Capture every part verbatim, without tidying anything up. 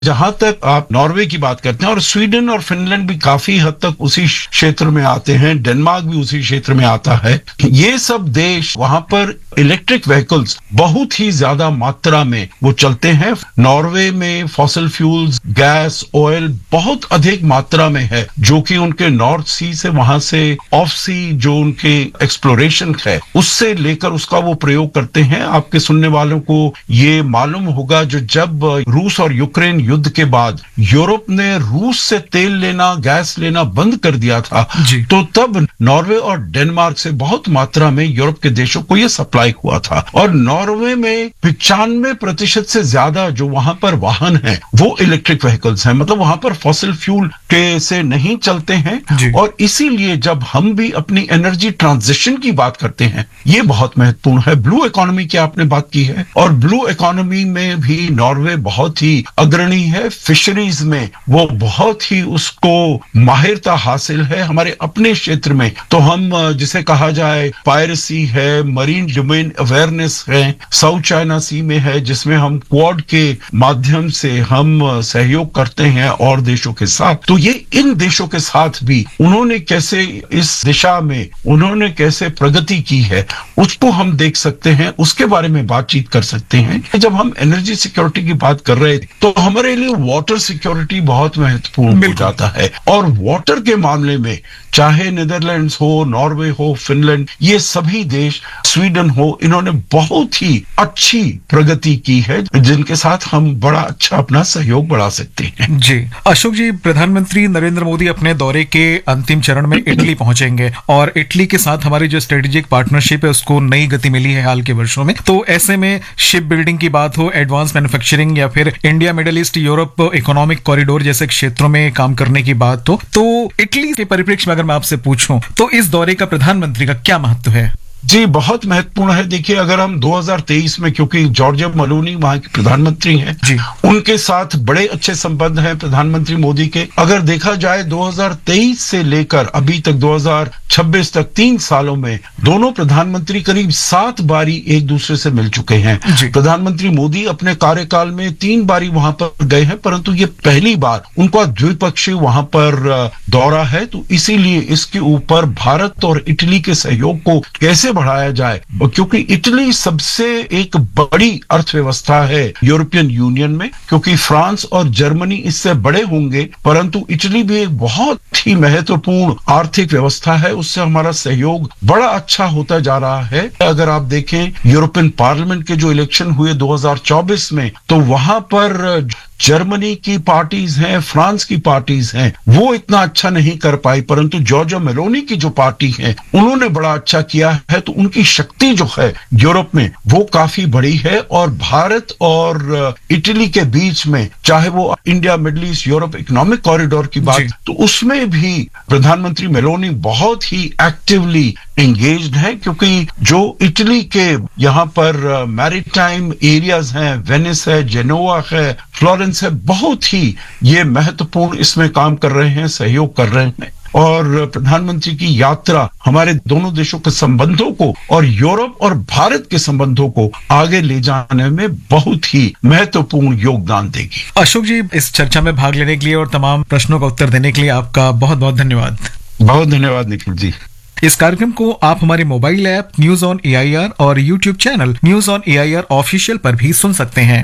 जहां तक आप नॉर्वे की बात करते हैं, और स्वीडन और फिनलैंड भी काफी हद तक उसी क्षेत्र में आते हैं, डेनमार्क भी उसी क्षेत्र में आता है, ये सब देश वहां पर इलेक्ट्रिक व्हीकल्स बहुत ही ज्यादा मात्रा में वो चलते हैं। नॉर्वे में फॉसिल फ्यूल्स, गैस, ऑयल बहुत अधिक मात्रा में है, जो कि उनके नॉर्थ सी से, वहां से ऑफ सी जो उनके एक्सप्लोरेशन है उससे लेकर उसका वो प्रयोग करते हैं। आपके सुनने वालों को ये मालूम होगा, जो जब रूस और यूक्रेन युद्ध के बाद यूरोप ने रूस से तेल लेना, गैस लेना बंद कर दिया था, तो तब नॉर्वे और डेनमार्क से बहुत मात्रा में यूरोप के देशों को यह सप्लाई हुआ था। और नॉर्वे में पिचानवे प्रतिशत से ज्यादा जो वहां पर वाहन हैं वो इलेक्ट्रिक व्हीकल्स हैं, मतलब वहां पर फॉसिल फ्यूल के से नहीं चलते हैं। और इसीलिए जब हम भी अपनी एनर्जी ट्रांजिशन की बात करते हैं, ये बहुत महत्वपूर्ण है। ब्लू इकोनॉमी की आपने बात की है, और ब्लू इकोनॉमी में भी नॉर्वे बहुत ही अग्रणी है। फिशरीज में वो बहुत ही उसको माहिरता हासिल है। हमारे अपने क्षेत्र में तो हम जिसे कहा जाए पायरेसी है, मरीन डोमेन अवेयरनेस है, साउथ चाइना सी में है, जिसमें हम क्वाड के माध्यम से हम सहयोग करते हैं और देशों के साथ। तो ये इन देशों के साथ भी उन्होंने कैसे इस दिशा में उन्होंने कैसे प्रगति की है उसको हम देख सकते हैं, उसके बारे में बातचीत कर सकते हैं। जब हम एनर्जी सिक्योरिटी की बात कर रहे थे तो हमारे लिए वाटर सिक्योरिटी बहुत महत्वपूर्ण हो जाता है। और वाटर के मामले में चाहे नीदरलैंड्स हो, नॉर्वे हो, फिनलैंड, ये सभी देश, स्वीडन हो, इन्होंने बहुत ही अच्छी प्रगति की है, जिनके साथ हम बड़ा अच्छा अपना सहयोग बढ़ा सकते हैं। जी अशोक जी, प्रधानमंत्री नरेंद्र मोदी अपने दौरे के अंतिम चरण में इटली पहुंचेंगे, और इटली के साथ हमारी जो स्ट्रेटेजिक पार्टनरशिप है उसको नई गति मिली है हाल के वर्षों में। तो ऐसे में शिप बिल्डिंग की बात हो, एडवांस मैन्युफैक्चरिंग, या फिर India middle east Europe economic corridor जैसे क्षेत्रों में काम करने की बात हो, तो इटली के परिप्रेक्ष्य में अगर मैं आपसे पूछूं तो इस दौरे का प्रधानमंत्री का क्या महत्व है? जी बहुत महत्वपूर्ण है। देखिए, अगर हम दो हज़ार तेईस में, क्योंकि जॉर्जिया मेलोनी वहां के प्रधानमंत्री हैं, उनके साथ बड़े अच्छे संबंध हैं प्रधानमंत्री मोदी के। अगर देखा जाए दो हज़ार तेईस से लेकर अभी तक दो हज़ार छब्बीस तक तीन सालों में दोनों प्रधानमंत्री करीब सात बारी एक दूसरे से मिल चुके हैं। प्रधानमंत्री मोदी अपने कार्यकाल में तीन बारी वहां पर गए हैं, परंतु ये पहली बार उनका द्विपक्षीय वहां पर दौरा है। तो इसीलिए इसके ऊपर भारत और इटली के सहयोग को कैसे बढ़ाया जाए, क्योंकि इटली सबसे एक बड़ी अर्थव्यवस्था है यूरोपियन यूनियन में, क्योंकि फ्रांस और जर्मनी इससे बड़े होंगे, परंतु इटली भी एक बहुत ही महत्वपूर्ण आर्थिक व्यवस्था है। उससे हमारा सहयोग बड़ा अच्छा होता जा रहा है। अगर आप देखें यूरोपियन पार्लियामेंट के जो इलेक्शन हुए दो हज़ार चौबीस में, तो वहां पर जर्मनी की पार्टीज हैं, फ्रांस की पार्टीज हैं, वो इतना अच्छा नहीं कर पाई, परंतु जॉर्जिया मेलोनी की जो पार्टी है उन्होंने बड़ा अच्छा किया है। तो उनकी शक्ति जो है यूरोप में वो काफी बड़ी है। और भारत और इटली के बीच में, चाहे वो India middle east Europe economic corridor की बात, तो उसमें भी प्रधानमंत्री मेलोनी बहुत ही एक्टिवली एंगेज्ड है, क्योंकि जो इटली के यहाँ पर मैरीटाइम एरियाज हैं, वेनिस है, जेनोवा है, फ्लोरेंस है, बहुत ही ये महत्वपूर्ण इसमें काम कर रहे हैं, सहयोग कर रहे हैं। और प्रधानमंत्री की यात्रा हमारे दोनों देशों के संबंधों को और यूरोप और भारत के संबंधों को आगे ले जाने में बहुत ही महत्वपूर्ण योगदान देगी। अशोक जी, इस चर्चा में भाग लेने के लिए और तमाम प्रश्नों का उत्तर देने के लिए आपका बहुत बहुत धन्यवाद। बहुत धन्यवाद निखिल जी। इस कार्यक्रम को आप हमारे mobile app news on A I R और YouTube channel news on A I R official पर भी सुन सकते हैं।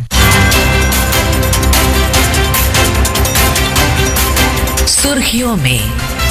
सुर्खियों में